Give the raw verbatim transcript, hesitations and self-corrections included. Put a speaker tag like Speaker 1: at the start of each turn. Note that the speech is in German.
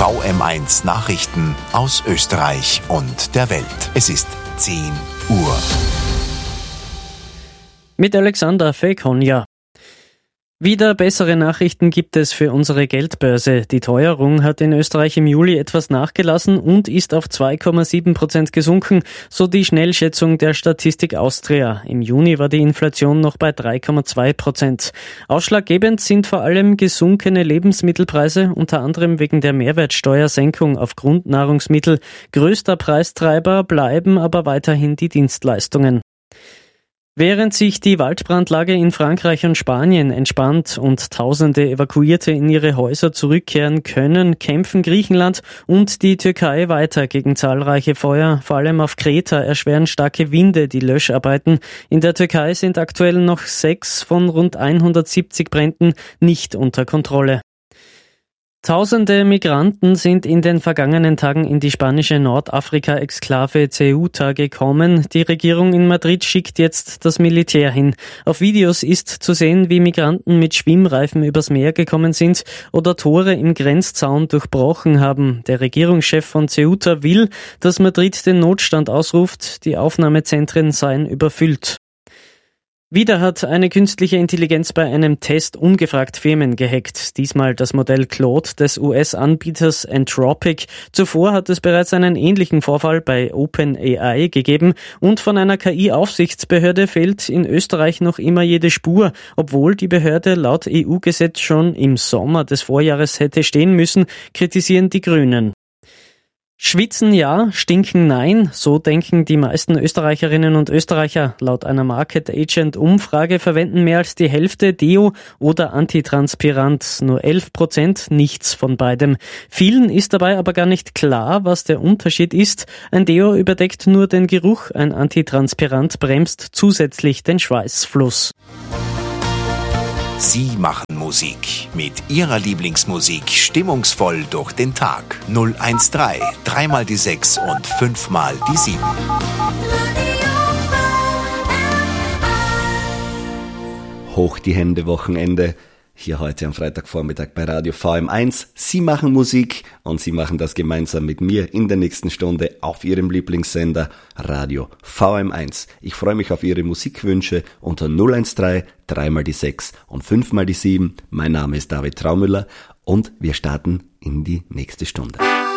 Speaker 1: V M eins Nachrichten aus Österreich und der Welt. Es ist zehn Uhr.
Speaker 2: Mit Alexander Fekonja. Wieder bessere Nachrichten gibt es für unsere Geldbörse. Die Teuerung hat in Österreich im Juli etwas nachgelassen und ist auf zwei Komma sieben Prozent gesunken, so die Schnellschätzung der Statistik Austria. Im Juni war die Inflation noch bei drei Komma zwei Prozent. Ausschlaggebend sind vor allem gesunkene Lebensmittelpreise, unter anderem wegen der Mehrwertsteuersenkung auf Grundnahrungsmittel. Größter Preistreiber bleiben aber weiterhin die Dienstleistungen. Während sich die Waldbrandlage in Frankreich und Spanien entspannt und Tausende Evakuierte in ihre Häuser zurückkehren können, kämpfen Griechenland und die Türkei weiter gegen zahlreiche Feuer. Vor allem auf Kreta erschweren starke Winde die Löscharbeiten. In der Türkei sind aktuell noch sechs von rund hundertsiebzig Bränden nicht unter Kontrolle. Tausende Migranten sind in den vergangenen Tagen in die spanische Nordafrika-Exklave Ceuta gekommen. Die Regierung in Madrid schickt jetzt das Militär hin. Auf Videos ist zu sehen, wie Migranten mit Schwimmreifen übers Meer gekommen sind oder Tore im Grenzzaun durchbrochen haben. Der Regierungschef von Ceuta will, dass Madrid den Notstand ausruft. Die Aufnahmezentren seien überfüllt. Wieder hat eine künstliche Intelligenz bei einem Test ungefragt Firmen gehackt. Diesmal das Modell Claude des U S-Anbieters Anthropic. Zuvor hat es bereits einen ähnlichen Vorfall bei OpenAI gegeben und von einer K I-Aufsichtsbehörde fehlt in Österreich noch immer jede Spur, obwohl die Behörde laut E U-Gesetz schon im Sommer des Vorjahres hätte stehen müssen, kritisieren die Grünen. Schwitzen ja, stinken nein, so denken die meisten Österreicherinnen und Österreicher. Laut einer Market Agent Umfrage verwenden mehr als die Hälfte Deo oder Antitranspirant. Nur elf Prozent nichts von beidem. Vielen ist dabei aber gar nicht klar, was der Unterschied ist. Ein Deo überdeckt nur den Geruch, ein Antitranspirant bremst zusätzlich den Schweißfluss.
Speaker 1: Sie machen Musik. Mit Ihrer Lieblingsmusik stimmungsvoll durch den Tag. null eins drei, dreimal die sechs und fünfmal die sieben.
Speaker 3: Hoch die Hände, Wochenende. Hier heute am Freitagvormittag bei Radio V M eins. Sie machen Musik und Sie machen das gemeinsam mit mir in der nächsten Stunde auf Ihrem Lieblingssender Radio V M eins. Ich freue mich auf Ihre Musikwünsche unter null eins drei, dreimal die sechs und fünfmal die sieben. Mein Name ist David Traumüller und wir starten in die nächste Stunde.